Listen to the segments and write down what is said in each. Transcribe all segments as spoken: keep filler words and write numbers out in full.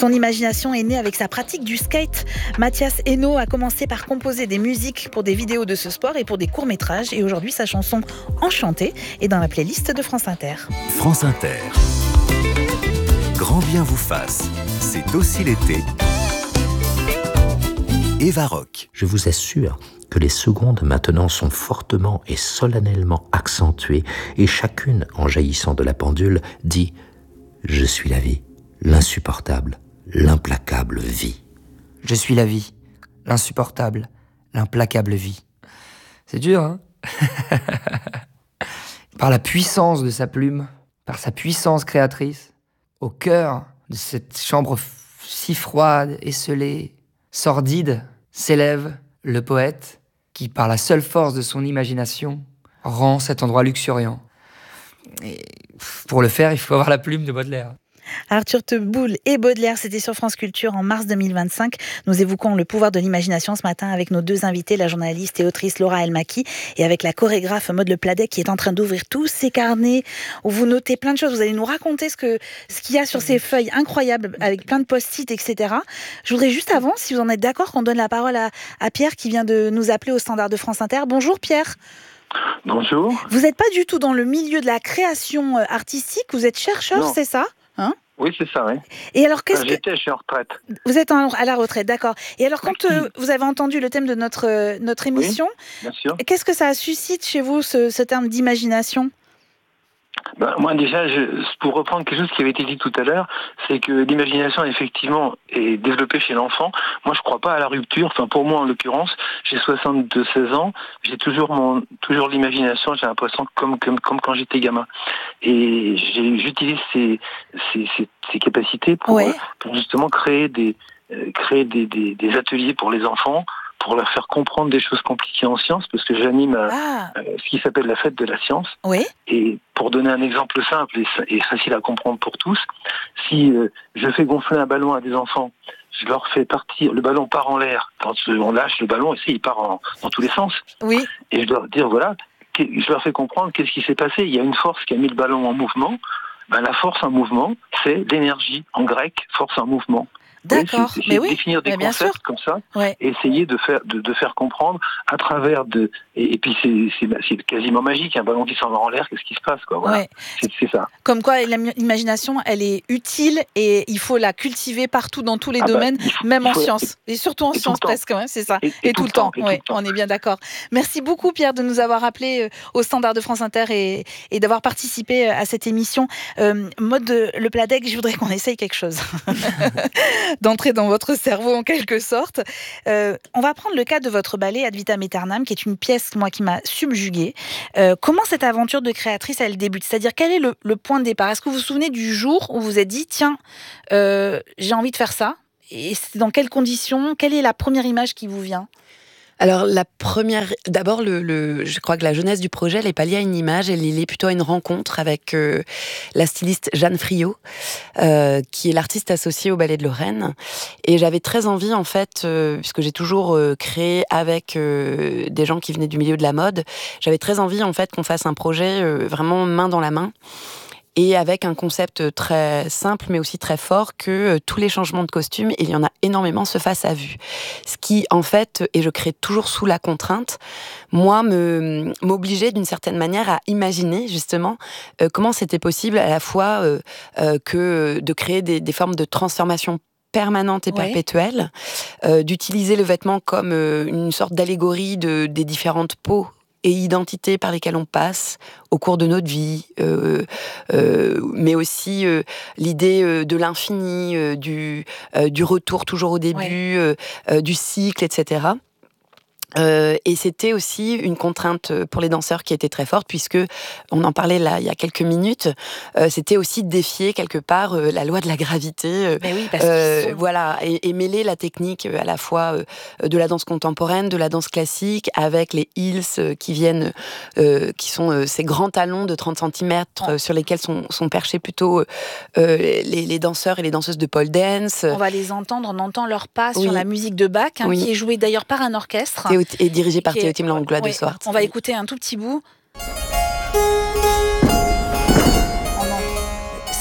Son imagination est née avec sa pratique du skate. Mathias Hainaut a commencé par composer des musiques pour des vidéos de ce sport et pour des courts-métrages. Et aujourd'hui, sa chanson Enchantée est dans la playlist de France Inter. France Inter. Grand bien vous fasse. C'est aussi l'été. Eva Rock. Je vous assure que les secondes maintenant sont fortement et solennellement accentuées et chacune, en jaillissant de la pendule, dit « Je suis la vie, l'insupportable, l'implacable vie. » Je suis la vie, l'insupportable, l'implacable vie. C'est dur, hein? Par la puissance de sa plume, par sa puissance créatrice, au cœur de cette chambre si froide, esselée, sordide, s'élève le poète qui, par la seule force de son imagination, rend cet endroit luxuriant. Et pour le faire, il faut avoir la plume de Baudelaire. Arthur Teboul et Baudelaire, c'était sur France Culture en mars deux mille vingt-cinq. Nous évoquons le pouvoir de l'imagination ce matin avec nos deux invités, la journaliste et autrice Laura Elmaki et avec la chorégraphe Maud Le Pladet qui est en train d'ouvrir tous ses carnets où vous notez plein de choses. Vous allez nous raconter ce, que, ce qu'il y a sur ces feuilles incroyables avec plein de post-it, et cetera. Je voudrais juste avant, si vous en êtes d'accord, qu'on donne la parole à, à Pierre qui vient de nous appeler au standard de France Inter. Bonjour Pierre. Bonjour. Vous n'êtes pas du tout dans le milieu de la création artistique, vous êtes chercheur, non. C'est ça, hein? Oui, c'est ça, oui. Et alors, qu'est-ce enfin, que... J'étais, je suis en retraite. Vous êtes en, à la retraite, d'accord. Et alors, quand euh, vous avez entendu le thème de notre, euh, notre émission, oui, bien sûr. Qu'est-ce que ça suscite chez vous, ce, ce terme d'imagination ? Ben, moi, déjà, je, pour reprendre quelque chose qui avait été dit tout à l'heure, c'est que l'imagination, effectivement, est développée chez l'enfant. Moi, je ne crois pas à la rupture. Enfin, pour moi, en l'occurrence, j'ai soixante-deux seize ans, j'ai toujours mon, toujours l'imagination, j'ai l'impression comme, comme, comme quand j'étais gamin. Et j'ai, j'utilise ces, ces, ces, ces capacités pour, ouais. pour justement créer des, euh, créer des, des, des ateliers pour les enfants, pour leur faire comprendre des choses compliquées en sciences, parce que j'anime ah. euh, ce qui s'appelle la fête de la science. Oui. Et pour donner un exemple simple et, et facile à comprendre pour tous, si euh, je fais gonfler un ballon à des enfants, je leur fais partir, le ballon part en l'air, quand on lâche le ballon, il part en, dans tous les sens. Oui. Et je leur dire, voilà, je leur fais comprendre qu'est-ce qui s'est passé. Il y a une force qui a mis le ballon en mouvement. Ben, la force en mouvement, c'est l'énergie. En grec, force en mouvement. D'accord, c'est, c'est mais oui, définir des mais bien concepts sûr. comme ça, ouais. et essayer de faire de, de faire comprendre à travers de et, et puis c'est, c'est c'est quasiment magique, un ballon qui s'en va en l'air, qu'est-ce qui se passe quoi, voilà. Ouais. C'est, c'est ça. Comme quoi l'imagination, elle est utile et il faut la cultiver partout dans tous les ah domaines, bah, faut, même en faut, sciences et, et surtout en et sciences presque, hein, c'est ça. Et, et, et tout, tout le temps, temps. Ouais, temps. On est bien d'accord. Merci beaucoup Pierre de nous avoir appelé au standard de France Inter et, et d'avoir participé à cette émission. Euh, Maud Le Pladet, je voudrais qu'on essaye quelque chose, d'entrer dans votre cerveau en quelque sorte. Euh, on va prendre le cas de votre ballet Ad Vitam Aeternam, qui est une pièce moi qui m'a subjuguée. Euh, comment cette aventure de créatrice elle débute ? C'est-à-dire quel est le, le point de départ ? Est-ce que vous vous souvenez du jour où vous vous êtes dit tiens, euh, j'ai envie de faire ça ? Et c'est dans quelles conditions ? Quelle est la première image qui vous vient ? Alors la première, d'abord le, le, je crois que la jeunesse du projet, elle n'est pas liée à une image, elle est liée plutôt à une rencontre avec euh, la styliste Jeanne Friot, euh, qui est l'artiste associée au Ballet de Lorraine. Et j'avais très envie en fait, euh, puisque j'ai toujours euh, créé avec euh, des gens qui venaient du milieu de la mode, j'avais très envie en fait qu'on fasse un projet euh, vraiment main dans la main. Et avec un concept très simple, mais aussi très fort, que euh, tous les changements de costume, il y en a énormément, se fassent à vue. Ce qui, en fait, et je crée toujours sous la contrainte, moi, me, m'obligeait d'une certaine manière à imaginer, justement, euh, comment c'était possible à la fois euh, euh, que de créer des, des formes de transformation permanente et perpétuelle, ouais. euh, d'utiliser le vêtement comme euh, une sorte d'allégorie de, des différentes peaux et identités par lesquelles on passe au cours de notre vie, euh, euh, mais aussi euh, l'idée euh, de l'infini, euh, du, euh, du retour toujours au début, ouais. euh, euh, du cycle, et cetera. Euh, et c'était aussi une contrainte pour les danseurs qui était très forte, puisque on en parlait là il y a quelques minutes. Euh, c'était aussi de défier quelque part euh, la loi de la gravité. Euh, Mais oui, parce euh, sont... voilà, et, et mêler la technique à la fois euh, de la danse contemporaine, de la danse classique, avec les heels euh, qui viennent, euh, qui sont euh, ces grands talons de trente centimètres euh, sur lesquels sont, sont perchés plutôt euh, les, les danseurs et les danseuses de pole dance. On va les entendre, on entend leur pas oui. sur la musique de Bach, hein, oui. qui est jouée d'ailleurs par un orchestre. Et dirigé par Théotime Langlois ouais, de Swart. On va écouter un tout petit bout.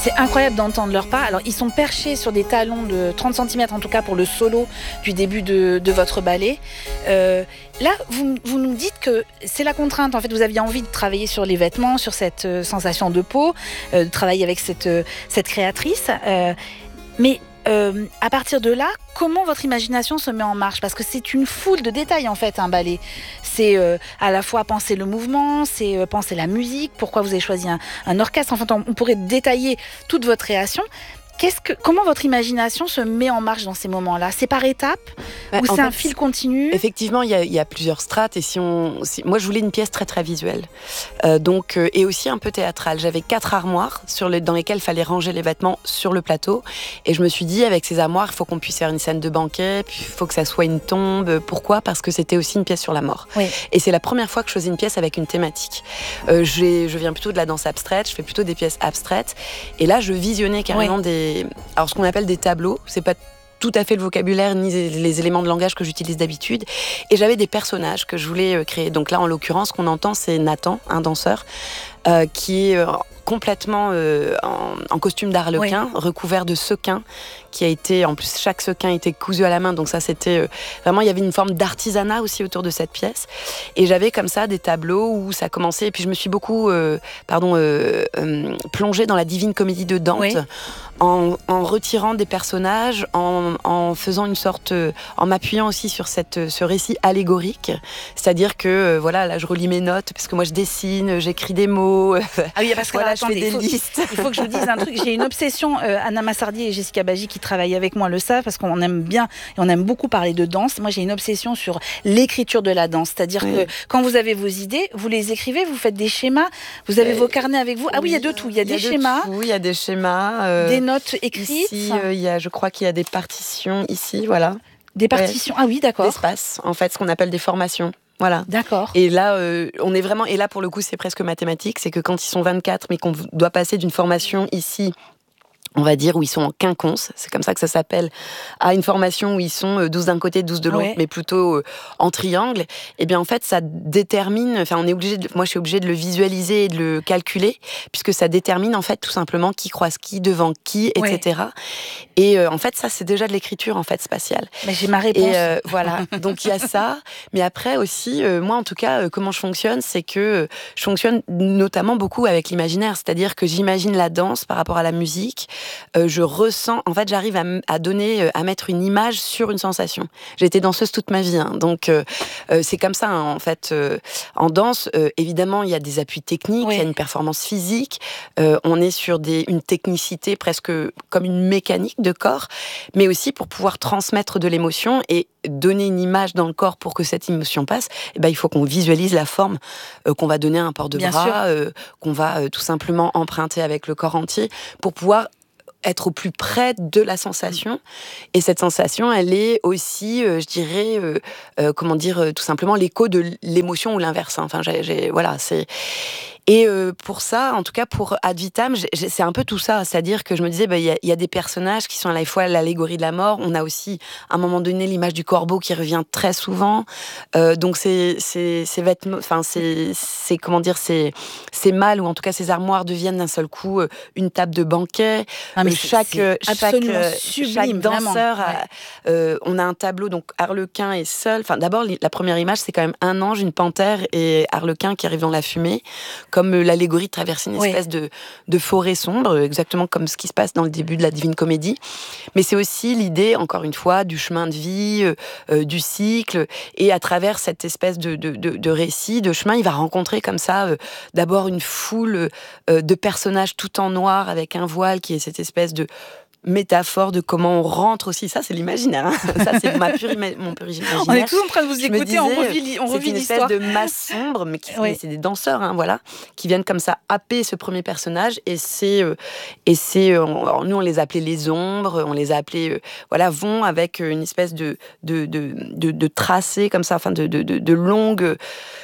C'est incroyable d'entendre leur pas. Alors, ils sont perchés sur des talons de trente centimètres, en tout cas pour le solo du début de, de votre ballet. Euh, là, vous, vous nous dites que c'est la contrainte. En fait, vous aviez envie de travailler sur les vêtements, sur cette euh, sensation de peau, euh, de travailler avec cette, euh, cette créatrice. Euh, mais euh, à partir de là, comment votre imagination se met en marche? Parce que c'est une foule de détails, en fait, un ballet. C'est euh, à la fois penser le mouvement, c'est euh, penser la musique, pourquoi vous avez choisi un, un orchestre. En fait, on, on pourrait détailler toute votre création. Qu'est-ce que, comment votre imagination se met en marche dans ces moments-là? C'est par étapes bah, ou c'est fait, un fil continu? Effectivement, il y, y a plusieurs strates. Et si on, si, moi, je voulais une pièce très très visuelle, euh, donc euh, et aussi un peu théâtrale. J'avais quatre armoires sur les, dans lesquelles il fallait ranger les vêtements sur le plateau. Et je me suis dit, avec ces armoires, il faut qu'on puisse faire une scène de banquet. Puis il faut que ça soit une tombe. Pourquoi? Parce que c'était aussi une pièce sur la mort. Oui. Et c'est la première fois que je faisais une pièce avec une thématique. Euh, j'ai, je viens plutôt de la danse abstraite. Je fais plutôt des pièces abstraites. Et là, je visionnais carrément oui. des, alors ce qu'on appelle des tableaux, c'est pas tout à fait le vocabulaire ni les éléments de langage que j'utilise d'habitude. Et j'avais des personnages que je voulais créer. Donc là, en l'occurrence, ce qu'on entend, c'est Nathan, un danseur, euh, qui est euh, complètement euh, en, en costume d'arlequin, oui. recouvert de sequins, qui a été, en plus, chaque sequin était cousu à la main. Donc ça, c'était euh, vraiment, il y avait une forme d'artisanat aussi autour de cette pièce. Et j'avais comme ça des tableaux où ça commençait. Et puis je me suis beaucoup, euh, pardon, euh, euh, plongée dans la Divine Comédie de Dante. Oui. En, en retirant des personnages, en, en faisant une sorte, euh, en m'appuyant aussi sur cette, ce récit allégorique, c'est-à-dire que euh, voilà, là je relis mes notes parce que moi je dessine, j'écris des mots. Ah oui, parce que voilà, là, je attendez, fais des il faut, listes. Il faut que je vous dise un truc. J'ai une obsession. Euh, Anna Massardier et Jessica Bagi qui travaillent avec moi le savent parce qu'on aime bien et on aime beaucoup parler de danse. Moi, j'ai une obsession sur l'écriture de la danse, c'est-à-dire oui. que quand vous avez vos idées, vous les écrivez, vous faites des schémas, vous avez euh, vos carnets avec vous. Ah oui, il y a de tout. Il y a, il y a des schémas. Oui, il y a des schémas. Euh... Des notes écrites. Ici, euh, il y a, je crois qu'il y a des partitions ici, voilà. Des partitions, ouais. Ah oui, d'accord. D'espace, en fait, ce qu'on appelle des formations. Voilà. D'accord. Et là, euh, on est vraiment, et là pour le coup, c'est presque mathématique, c'est que quand ils sont vingt-quatre, mais qu'on doit passer d'une formation ici, on va dire, où ils sont en quinconce, c'est comme ça que ça s'appelle, à une formation où ils sont douze d'un côté, douze de l'autre, ouais. mais plutôt euh, en triangle, et bien en fait, ça détermine, enfin on est obligé, de, moi je suis obligée de le visualiser et de le calculer, puisque ça détermine en fait tout simplement qui croise qui, devant qui, et cetera. Ouais. Et euh, en fait, ça c'est déjà de l'écriture en fait spatiale. Mais j'ai ma réponse. Et euh, voilà, donc il y a ça, mais après aussi, euh, moi en tout cas, euh, comment je fonctionne, c'est que euh, je fonctionne notamment beaucoup avec l'imaginaire, c'est-à-dire que j'imagine la danse par rapport à la musique. Euh, je ressens, en fait, j'arrive à, à donner, à mettre une image sur une sensation. J'ai été danseuse toute ma vie, hein, donc euh, euh, c'est comme ça, hein, en fait. Euh, en danse, euh, évidemment, il y a des appuis techniques, oui. il y a une performance physique, euh, on est sur des, une technicité presque comme une mécanique de corps, mais aussi pour pouvoir transmettre de l'émotion et donner une image dans le corps pour que cette émotion passe, eh ben, il faut qu'on visualise la forme euh, qu'on va donner à un port de Bien bras, euh, qu'on va euh, tout simplement emprunter avec le corps entier pour pouvoir être au plus près de la sensation. Et cette sensation, elle est aussi, euh, je dirais, euh, euh, comment dire, euh, tout simplement l'écho de l'émotion ou l'inverse. Hein. Enfin, j'ai, j'ai, voilà, c'est... Et euh, pour ça, en tout cas pour Ad Vitam, j'ai, j'ai, c'est un peu tout ça. C'est-à-dire que je me disais, bah, y a, y a des personnages qui sont à la fois l'allégorie de la mort. On a aussi, à un moment donné, l'image du corbeau qui revient très souvent. Euh, donc, c'est, c'est, c'est vêtements, enfin, c'est, c'est, comment dire, c'est, c'est malles, ou en tout cas, ces armoires deviennent d'un seul coup euh, une table de banquet. Ah, mais euh, c'est, chaque, c'est chaque, euh, sublime, chaque danseur, ouais. a, euh, on a un tableau, donc Arlequin est seul. Enfin, d'abord, la première image, c'est quand même un ange, une panthère et Arlequin qui arrive dans la fumée. Comme l'allégorie de traverser une espèce oui. de, de forêt sombre, exactement comme ce qui se passe dans le début de la Divine Comédie. Mais c'est aussi l'idée, encore une fois, du chemin de vie, euh, du cycle, et à travers cette espèce de, de, de, de récit, de chemin, il va rencontrer comme ça, euh, d'abord une foule euh, de personnages tout en noir, avec un voile qui est cette espèce de métaphore de comment on rentre aussi. Ça, c'est l'imaginaire. Hein. Ça, c'est ma pure ima- mon pur imaginaire. On est tous en train de vous je écouter, disais, on revit, on revit l'histoire. C'est une espèce de masse sombre, mais, qui, oui. mais c'est des danseurs, hein, voilà, qui viennent comme ça happer ce premier personnage. Et c'est, euh, et c'est euh, on, nous, on les appelait les ombres, on les a appelés, euh, voilà, vont avec une espèce de, de, de, de, de tracé comme ça, enfin, de, de, de, de longues...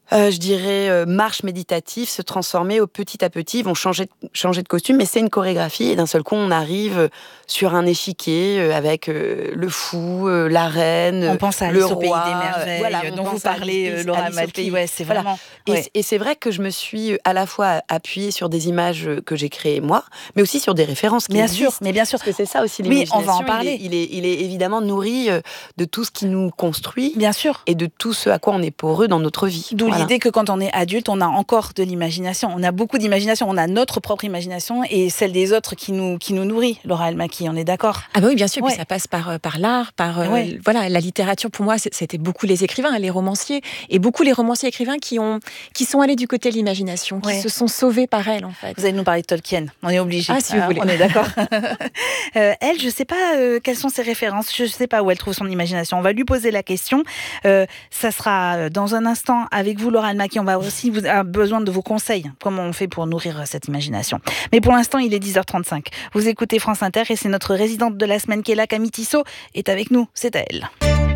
Euh, je dirais euh, marche méditative, se transformer au petit à petit. Ils vont changer, changer de costume, mais c'est une chorégraphie. Et d'un seul coup, on arrive sur un échiquier euh, avec euh, le fou, euh, la reine, on pense à le Alice au Pays roi, des Merveilles, voilà, dont vous parlez, Alice, Laura Alice au Malky. Pays. Ouais, c'est Voilà. vraiment. Et, Ouais. et c'est vrai que je me suis à la fois appuyée sur des images que j'ai créées moi, mais aussi sur des références qui Bien existent. sûr, mais bien sûr. Parce que c'est ça aussi Oui, l'imagination. on va en parler. Il est, il est, il est évidemment nourri de tout ce qui nous construit. Bien sûr. Et de tout ce à quoi on est poreux dans notre vie. D'où Voilà. l'idée que quand on est adulte, on a encore de l'imagination. On a beaucoup d'imagination. On a notre propre imagination et celle des autres qui nous, qui nous nourrit. Laura Almaki, on est d'accord? Ah bah oui, bien sûr. Ouais. Puis ça passe par, par l'art, par euh, Ouais. voilà, la littérature. Pour moi, c'était beaucoup les écrivains, les romanciers. Et beaucoup les romanciers écrivains qui, ont, qui sont allés du côté de l'imagination, qui Ouais. se sont sauvés par elle, en fait. Vous allez nous parler de Tolkien. On est obligé. Ah, si vous voulez. On est d'accord. euh, elle, je ne sais pas euh, quelles sont ses références. Je ne sais pas où elle trouve son imagination. On va lui poser la question. Euh, ça sera dans un instant avec vous, Laura Almaki. On va aussi vous avoir besoin de vos conseils. Comment on fait pour nourrir cette imagination. Mais pour l'instant, il est dix heures trente-cinq. Vous écoutez France Inter et c'est notre résidente de la semaine, Kéla Camille Tissot, est avec nous. C'est à elle.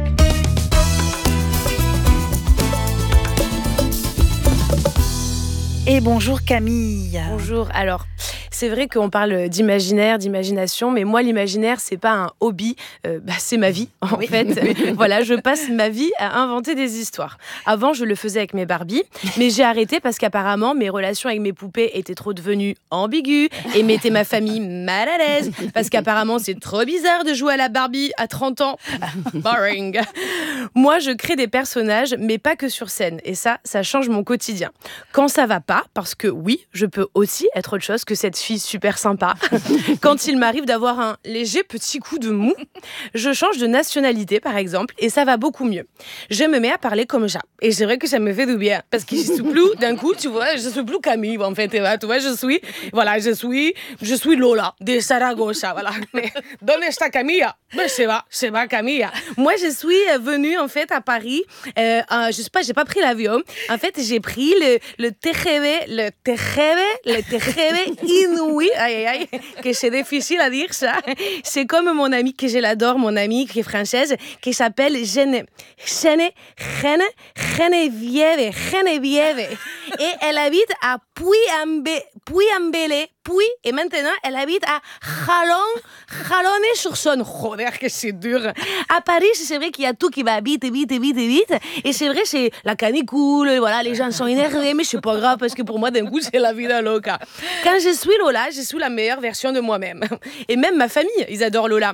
Et bonjour Camille. Bonjour. Alors, c'est vrai qu'on parle d'imaginaire, d'imagination, mais moi, l'imaginaire, c'est pas un hobby, euh, bah, c'est ma vie, en Oui. fait. Voilà, je passe ma vie à inventer des histoires. Avant, je le faisais avec mes Barbies, mais j'ai arrêté parce qu'apparemment, mes relations avec mes poupées étaient trop devenues ambiguës et mettaient ma famille mal à l'aise, parce qu'apparemment, c'est trop bizarre de jouer à la Barbie à trente ans. Boring. Moi, je crée des personnages, mais pas que sur scène, et ça, ça change mon quotidien. Quand ça va pas, parce que oui, je peux aussi être autre chose que cette fille super sympa. Quand il m'arrive d'avoir un léger petit coup de mou, je change de nationalité par exemple et ça va beaucoup mieux. Je me mets à parler comme ça et c'est vrai que ça me fait du bien parce que je suis plus d'un coup, tu vois, je suis plus Camille en fait, tu vois, je suis voilà, je suis je suis Lola de Saragossa, voilà. Mais donde está Camilla? Ben c'est va, c'est va Camilla. Moi je suis venue en fait à Paris, euh, euh, je sais pas, j'ai pas pris l'avion. En fait, j'ai pris le le T G V, le T G V, le T G V inouï, aïe aïe aïe, que c'est difficile à dire ça. C'est comme mon amie, que je l'adore, mon amie qui est française, qui s'appelle Gene, Gene, Gene, Geneviève, Geneviève. Et elle habite à Puy-en-Velay, Puy-en-Velay, Puy, et maintenant elle habite à Chalon, Chalonnes-sur-Saône. Joder, que c'est dur. À Paris, c'est vrai qu'il y a tout qui va vite, vite, vite, vite. Et c'est vrai, c'est la canicule, voilà, les gens sont énervés, mais c'est pas grave parce que pour moi, d'un coup, c'est la vida loca. Quand je suis Lola, je suis la meilleure version de moi-même. Et même ma famille, ils adorent Lola.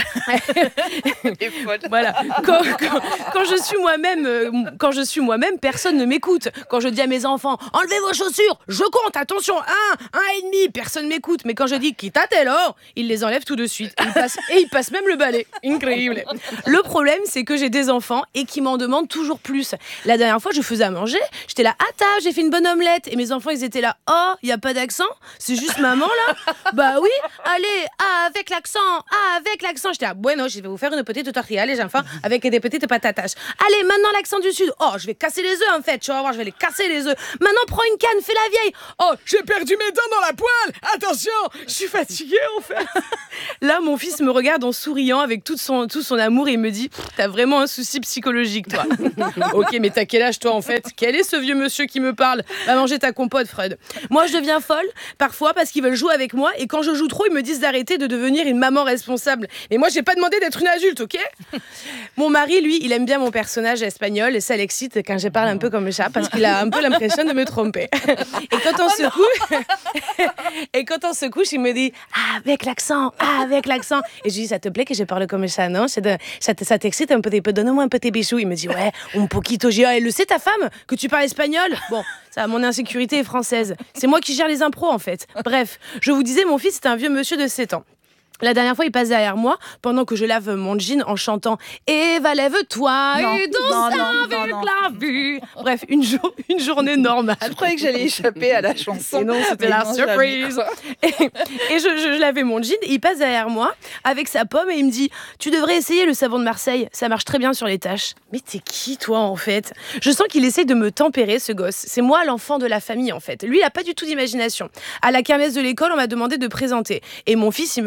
Voilà. Quand, quand, quand je suis moi-même, euh, quand je suis moi-même, personne ne m'écoute. Quand je dis à mes enfants, enlevez vos chaussures, je compte, attention, un, un et demi, personne m'écoute. Mais quand je dis quittatelo, ils les enlèvent tout de suite. Ils passent, et ils passent même le balai. Incroyable. Le problème, c'est que j'ai des enfants et qui m'en demandent toujours plus. La dernière fois, je faisais à manger, j'étais là, ah table, j'ai fait une bonne omelette. Et mes enfants, ils étaient là, oh, il y a pas d'accent, c'est juste maman là. Bah oui, allez, ah, avec l'accent, ah, avec l'accent. J'étais là, bueno, je vais vous faire une petite tortilla, les enfants, avec des petites patatas. Allez, maintenant l'accent du sud. Oh, je vais casser les œufs en fait, tu vas voir, je vais les casser les œufs. Maintenant, prends une canne, fais la vieille. Oh, j'ai perdu mes dents dans la poêle. Attention, je suis fatiguée en fait. Là, mon fils me regarde en souriant avec tout son, tout son amour et il me dit, t'as vraiment un souci psychologique, toi. Ok, mais t'as quel âge toi en fait? Quel est ce vieux monsieur qui me parle? Va manger ta compote, Fred. Moi, je deviens folle, parfois parce qu'ils veulent jouer avec moi et quand je joue trop, ils me disent d'arrêter de devenir une maman responsable. Mais moi, j'ai pas demandé d'être une adulte, ok? Mon mari, lui, il aime bien mon personnage espagnol et ça l'excite quand je parle un peu comme ça parce qu'il a un peu l'impression de me tromper. Et quand on Oh se couche, et quand on se couche, il me dit ah, avec l'accent, ah, avec l'accent. Et je dis ça te plaît que je parle comme ça, non? C'est de, ça, te, ça t'excite un petit peu, donne-moi un petit bisou. Il me dit ouais, un poquito. J'ai dit, elle le sait ta femme que tu parles espagnol? Bon, ça, mon insécurité est française. C'est moi qui gère les impros en fait. Bref, je vous disais, mon fils est un vieux monsieur de sept ans. La dernière fois, il passe derrière moi pendant que je lave mon jean en chantant « Eva, lève-toi Non, et danse non, non, avec non, non. la vue !» Bref, une, jour, une journée normale. Je croyais que j'allais échapper à la chanson. Et non, c'était Mais la non, surprise. jamais, Et, et je, je, je lavais mon jean, il passe derrière moi avec sa pomme et il me dit « Tu devrais essayer le savon de Marseille, ça marche très bien sur les taches. » Mais t'es qui, toi, en fait? Je sens qu'il essaye de me tempérer, ce gosse. C'est moi, l'enfant de la famille, en fait. Lui, il a pas du tout d'imagination. À la kermesse de l'école, on m'a demandé de présenter. Et mon fils, il me dit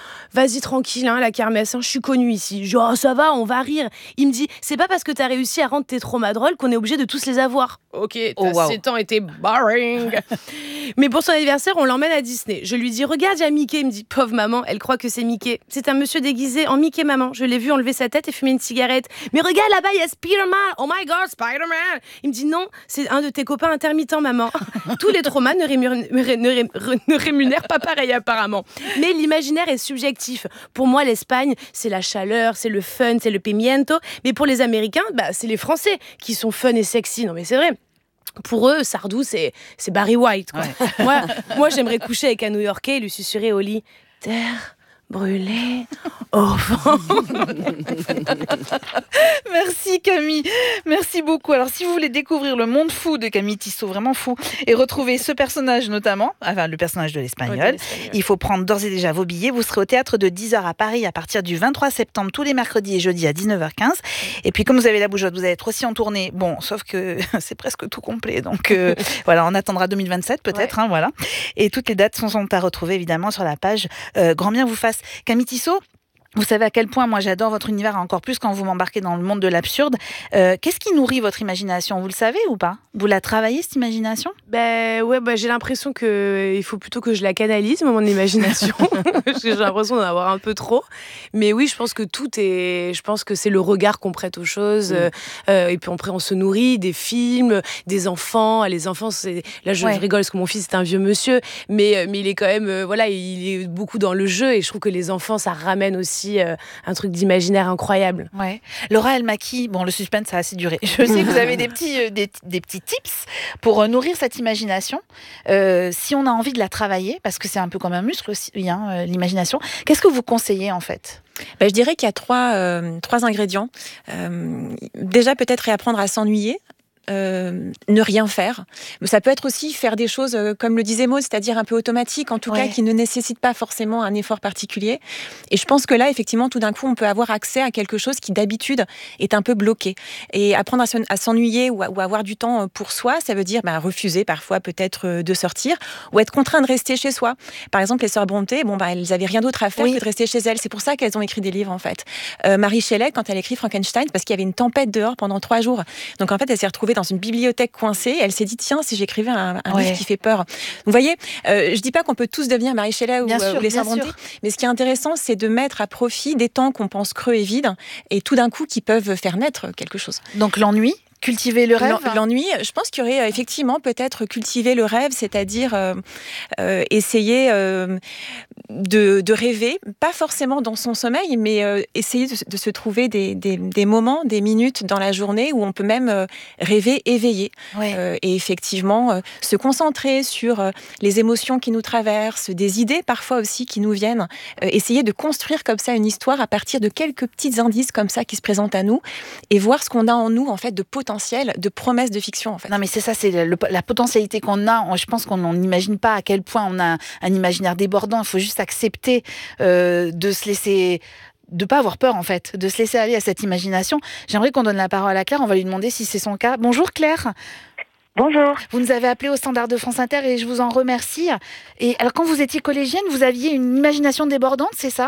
vas-y tranquille, hein, la kermesse, hein, je suis connue ici. Je dis, oh, ça va, on va rire. Il me dit, c'est pas parce que t'as réussi à rendre tes traumas drôles qu'on est obligé de tous les avoir. Ok, t'as Oh, wow. sept ans et t'es boring. Mais pour son anniversaire, on l'emmène à Disney. Je lui dis, regarde, il y a Mickey. Il me dit, pauvre maman, elle croit que c'est Mickey. C'est un monsieur déguisé en Mickey, maman. Je l'ai vu enlever sa tête et fumer une cigarette. Mais regarde là-bas, il y a Spider-Man. Oh my God, Spider-Man. Il me dit, non, c'est un de tes copains intermittents, maman. Tous les traumas ne, rému- ne ré- ne ré- ne rémunèrent pas pareil, apparemment. Mais l'imaginaire est subjectif. Pour moi, l'Espagne, c'est la chaleur, c'est le fun, c'est le pimiento. Mais pour les Américains, bah, c'est les Français qui sont fun et sexy. Non, mais c'est vrai. Pour eux, Sardou, c'est, c'est Barry White. Quoi. Ouais. moi, moi, j'aimerais coucher avec un New-Yorkais et lui susurrer au lit « Terre brûlée au vent ». Merci Camille, merci beaucoup. Alors si vous voulez découvrir le monde fou de Camille Tissot, vraiment fou, et retrouver ce personnage notamment, enfin le personnage de l'Espagnol, Ouais, de l'Espagnol. il faut prendre d'ores et déjà vos billets. Vous serez au théâtre de dix heures à Paris à partir du vingt-trois septembre, tous les mercredis et jeudis à dix-neuf heures quinze. Et puis comme vous avez la bougeotte, vous allez être aussi en tournée. Bon, sauf que c'est presque tout complet, donc euh, voilà, on attendra deux mille vingt-sept peut-être, ouais. hein, voilà. Et toutes les dates sont, sont à retrouver évidemment sur la page euh, Grand Bien vous fasse. Camille Tissot, vous savez à quel point moi j'adore votre univers, encore plus quand vous m'embarquez dans le monde de l'absurde. Euh, qu'est-ce qui nourrit votre imagination ? Vous le savez ou pas ? Vous la travaillez, cette imagination ? Ben ouais, ben, j'ai l'impression qu'il faut plutôt que je la canalise, mon imagination. J'ai l'impression d'en avoir un peu trop. Mais oui, je pense que tout est... Je pense que c'est le regard qu'on prête aux choses. Mmh. Euh, et puis après, on se nourrit des films, des enfants. Les enfants, c'est... Là, je, ouais. je rigole parce que mon fils est un vieux monsieur. Mais, mais il est quand même... Euh, voilà, il est beaucoup dans le jeu. Et je trouve que les enfants, ça ramène aussi Euh, un truc d'imaginaire incroyable. Ouais. Laura Elmaki, bon, le suspense, ça a assez duré. Je sais que vous avez des petits, euh, des, des petits tips pour euh, nourrir cette imagination. Euh, si on a envie de la travailler, parce que c'est un peu comme un muscle aussi, hein, euh, l'imagination, qu'est-ce que vous conseillez en fait ? Ben, je dirais qu'il y a trois, euh, trois ingrédients. Euh, déjà, peut-être réapprendre à s'ennuyer. Euh, ne rien faire. Mais ça peut être aussi faire des choses, euh, comme le disait Maud, c'est-à-dire un peu automatiques, en tout ouais. cas, qui ne nécessitent pas forcément un effort particulier. Et je pense que là, effectivement, tout d'un coup, on peut avoir accès à quelque chose qui, d'habitude, est un peu bloqué. Et apprendre à s'ennuyer ou, à, ou avoir du temps pour soi, ça veut dire bah, refuser parfois peut-être de sortir ou être contraint de rester chez soi. Par exemple, les sœurs Brontë, bon, bah, elles n'avaient rien d'autre à faire oui. que de rester chez elles. C'est pour ça qu'elles ont écrit des livres, en fait. Euh, Mary Shelley, quand elle écrit Frankenstein, parce qu'il y avait une tempête dehors pendant trois jours. Donc, en fait, elle s'est retrouvée dans une bibliothèque coincée. Elle s'est dit, tiens, si j'écrivais un, un ouais. livre qui fait peur. Vous voyez, euh, je dis pas qu'on peut tous devenir Mary Shelley ou, sûr, ou les sœurs Brontë, mais ce qui est intéressant, c'est de mettre à profit des temps qu'on pense creux et vides, et tout d'un coup, qui peuvent faire naître quelque chose. Donc l'ennui ? Cultiver le rêve ? L'ennui, je pense qu'il y aurait effectivement peut-être cultiver le rêve, c'est-à-dire euh, euh, essayer euh, de, de rêver, pas forcément dans son sommeil, mais euh, essayer de, de se trouver des, des, des moments, des minutes dans la journée où on peut même euh, rêver éveillé. Ouais. Euh, et effectivement, euh, se concentrer sur euh, les émotions qui nous traversent, des idées parfois aussi qui nous viennent. Euh, essayer de construire comme ça une histoire à partir de quelques petits indices comme ça qui se présentent à nous et voir ce qu'on a en nous, en fait, de potentiel, de promesses de fiction, en fait. Non, mais c'est ça, c'est le, la potentialité qu'on a. Je pense qu'on n'imagine pas à quel point on a un imaginaire débordant. Il faut juste accepter euh, de se laisser... de pas avoir peur, en fait, de se laisser aller à cette imagination. J'aimerais qu'on donne la parole à Claire. On va lui demander si c'est son cas. Bonjour, Claire. Bonjour. Vous nous avez appelé au standard de France Inter et je vous en remercie. Et alors, quand vous étiez collégienne, vous aviez une imagination débordante, c'est ça ?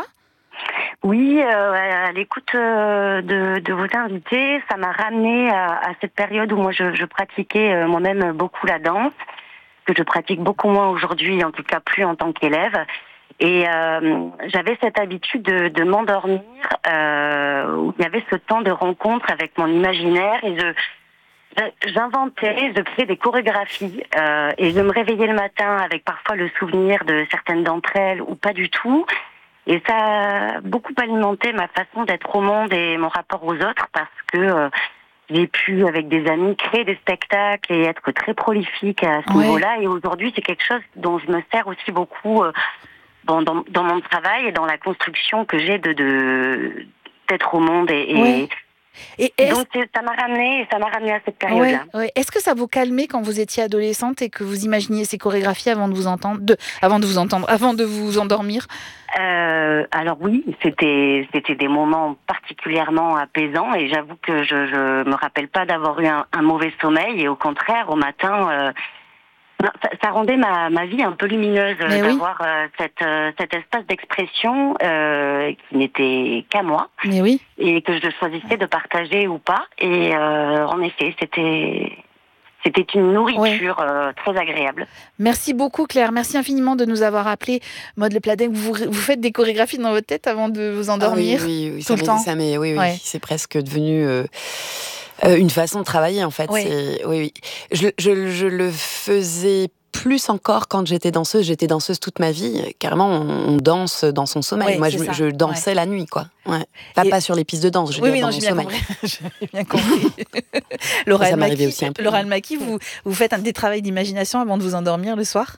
Oui, euh, à l'écoute euh, de, de vos invités, ça m'a ramené à, à cette période où moi je, je pratiquais euh, moi-même beaucoup la danse, que je pratique beaucoup moins aujourd'hui, en tout cas plus en tant qu'élève. Et euh, j'avais cette habitude de, de m'endormir, euh, où il y avait ce temps de rencontre avec mon imaginaire et je, j'inventais, je créais des chorégraphies euh, et je me réveillais le matin avec parfois le souvenir de certaines d'entre elles ou pas du tout. Et ça a beaucoup alimenté ma façon d'être au monde et mon rapport aux autres parce que euh, j'ai pu, avec des amis, créer des spectacles et être très prolifique à ce ouais. niveau-là. Et aujourd'hui, c'est quelque chose dont je me sers aussi beaucoup euh, dans, dans, dans mon travail et dans la construction que j'ai de, de, d'être au monde. Et, ouais. et, et donc, ça m'a ramené, ça m'a ramené à cette période-là. Ouais, ouais. Est-ce que ça vous calmait quand vous étiez adolescente et que vous imaginiez ces chorégraphies avant de vous entendre, de, avant de vous entendre, avant de vous endormir ? Euh, alors oui, c'était c'était des moments particulièrement apaisants et j'avoue que je je me rappelle pas d'avoir eu un, un mauvais sommeil et au contraire au matin euh, Non, ça, ça rendait ma, ma vie un peu lumineuse euh, Mais oui. d'avoir euh, cette, euh, cet espace d'expression euh, qui n'était qu'à moi Mais oui. et que je choisissais de partager ou pas. Et euh, en effet, c'était... C'était une nourriture ouais. euh, très agréable. Merci beaucoup Claire, merci infiniment de nous avoir appelé. Maud Le Pladec, vous, vous faites des chorégraphies dans votre tête avant de vous endormir? Ah oui, oui, oui, tout ça le temps. Ça oui, oui, ouais. c'est presque devenu euh, euh, une façon de travailler en fait. Ouais. C'est, oui, oui. Je, je, je le faisais plus encore quand j'étais danseuse. J'étais danseuse toute ma vie. Carrément, on, on danse dans son sommeil. Ouais, Moi, je, je dansais ouais. la nuit, quoi. Ouais. Pas, Et... pas sur les pistes de danse, je oui, oui, dans non, mon j'ai sommeil. Bien j'ai bien compris. Laura ça El m'arrivait Maki, aussi un peu. Laura El Maki, vous, vous faites un, des travaux d'imagination avant de vous endormir le soir?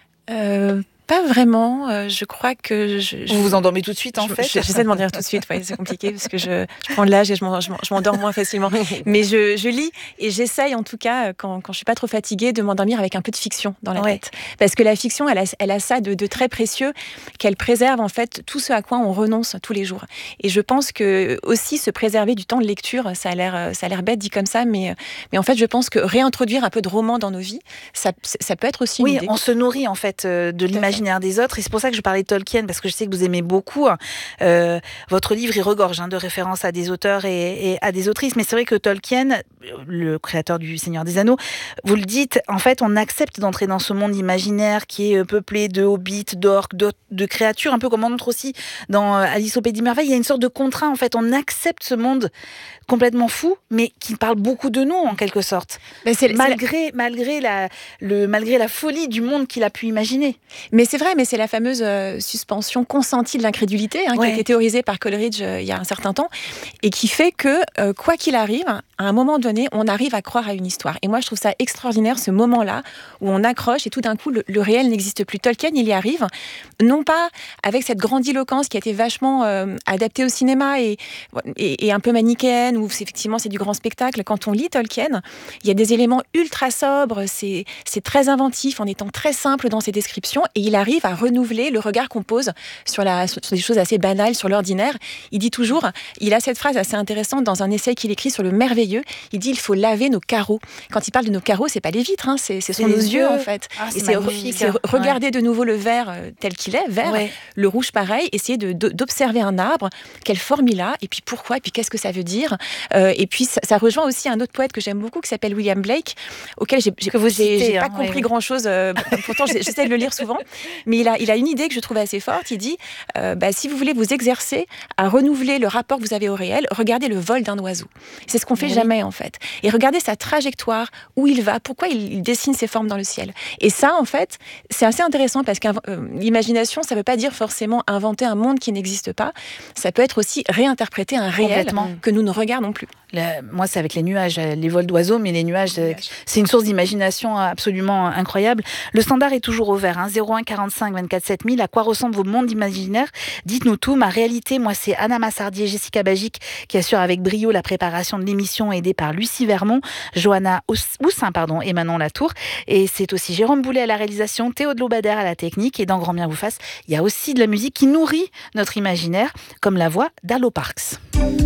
euh... Pas vraiment. Euh, je crois que je, je, vous vous endormez tout de suite en je, fait. Je, j'essaie de m'endormir tout de suite. Ouais, c'est compliqué parce que je, je prends de l'âge et je, m'en, je, je m'endors moins facilement. Mais je, je lis et j'essaye en tout cas quand, quand je suis pas trop fatiguée de m'endormir avec un peu de fiction dans la ouais. tête. Parce que la fiction, elle a, elle a ça de, de très précieux qu'elle préserve en fait tout ce à quoi on renonce tous les jours. Et je pense que aussi se préserver du temps de lecture, ça a l'air, ça a l'air bête dit comme ça, mais, mais en fait je pense que réintroduire un peu de roman dans nos vies, ça, ça peut être aussi une oui, idée. On se nourrit en fait de l'imaginaire des autres et c'est pour ça que je parlais de Tolkien, parce que je sais que vous aimez beaucoup. Euh, votre livre, il regorge hein, de références à des auteurs et, et à des autrices. Mais c'est vrai que Tolkien, le créateur du Seigneur des Anneaux, vous le dites, en fait, on accepte d'entrer dans ce monde imaginaire qui est peuplé de hobbits, d'orques, de, de créatures, un peu comme on montre aussi dans Alice au Pays des Merveilles. Il y a une sorte de contrat, en fait. On accepte ce monde complètement fou, mais qui parle beaucoup de nous, en quelque sorte. Mais c'est, malgré, c'est la... malgré, la, le, malgré la folie du monde qu'il a pu imaginer. Mais c'est vrai, mais c'est la fameuse euh, suspension consentie de l'incrédulité hein, ouais. qui a été théorisée par Coleridge euh, il y a un certain temps et qui fait que, euh, quoi qu'il arrive, à un moment donné, on arrive à croire à une histoire. Et moi, je trouve ça extraordinaire, ce moment-là où on accroche et tout d'un coup, le, le réel n'existe plus. Tolkien, il y arrive, non pas avec cette grandiloquence qui a été vachement euh, adaptée au cinéma et, et, et un peu manichéenne, où c'est, effectivement c'est du grand spectacle. Quand on lit Tolkien, il y a des éléments ultra sobres, c'est, c'est très inventif en étant très simple dans ses descriptions et il arrive à renouveler le regard qu'on pose sur, la, sur des choses assez banales, sur l'ordinaire. Il dit toujours, il a cette phrase assez intéressante dans un essai qu'il écrit sur le merveilleux, il dit il faut laver nos carreaux. Quand il parle de nos carreaux, c'est pas les vitres, hein, c'est, c'est, c'est nos yeux, yeux en fait. Ah, c'est et c'est, magnifique, c'est hein. regarder ouais. de nouveau le vert euh, tel qu'il est, vert, ouais. le rouge pareil, essayer de, de, d'observer un arbre, quelle forme il a, et puis pourquoi, et puis qu'est-ce que ça veut dire. Euh, et puis ça, ça rejoint aussi un autre poète que j'aime beaucoup qui s'appelle William Blake, auquel j'ai, j'ai, j'ai, citez, j'ai hein, pas compris ouais, grand-chose, euh, pourtant j'essaie de le lire souvent, mais il a, il a une idée que je trouve assez forte. Il dit, euh, bah, si vous voulez vous exercer à renouveler le rapport que vous avez au réel, regardez le vol d'un oiseau. C'est ce qu'on fait oui. jamais en fait. Et regardez sa trajectoire, où il va, pourquoi il, il dessine ses formes dans le ciel. Et ça, en fait, c'est assez intéressant parce que euh, l'imagination, ça ne veut pas dire forcément inventer un monde qui n'existe pas. Ça peut être aussi réinterpréter un réel que nous ne regardons plus. Le, moi, c'est avec les nuages, les vols d'oiseaux, mais les nuages, les nuages, c'est une source d'imagination absolument incroyable. Le standard est toujours ouvert, hein, zéro un quarante-cinq vingt-quatre sept mille. À quoi ressemble vos mondes imaginaires? Dites-nous tout. Ma réalité, moi, c'est Anna Massardier et Jessica Bagic qui assurent avec brio la préparation de l'émission, aidée par Lucie Vermont, Johanna Houssin, pardon, et Manon Latour. Et c'est aussi Jérôme Boulet à la réalisation, Théo de Laubader à la technique. Et dans Grand Bien vous fasse, il y a aussi de la musique qui nourrit notre imaginaire, comme la voix d'Allo Parks.